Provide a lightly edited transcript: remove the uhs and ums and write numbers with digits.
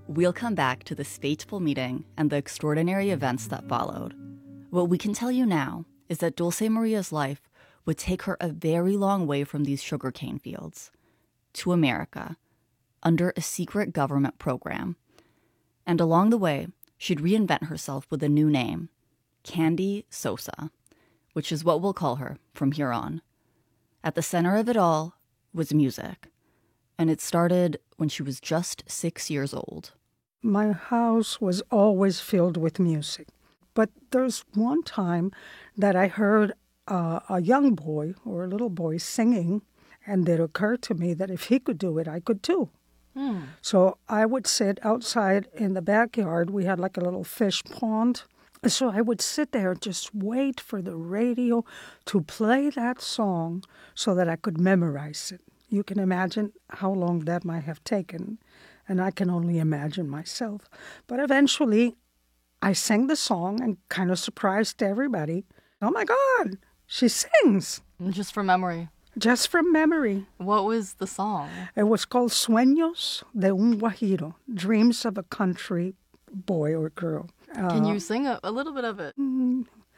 We'll come back to this fateful meeting and the extraordinary events that followed. What we can tell you now is that Dulce Maria's life would take her a very long way from these sugarcane fields to America under a secret government program. And along the way, she'd reinvent herself with a new name, Candy Sosa, which is what we'll call her from here on. At the center of it all was music, and it started when she was just 6 years old. My house was always filled with music. But there's one time that I heard a young boy or a little boy singing, and it occurred to me that if he could do it, I could too. So I would sit outside in the backyard. We had like a little fish pond. So I would sit there, just wait for the radio to play that song so that I could memorize it. You can imagine how long that might have taken, and I can only imagine myself. But eventually, I sang the song and kind of surprised everybody. Oh my God, she sings! Just from memory. Just from memory. What was the song? It was called Sueños de un Guajiro, Dreams of a Country Boy or Girl. Can you sing a little bit of it?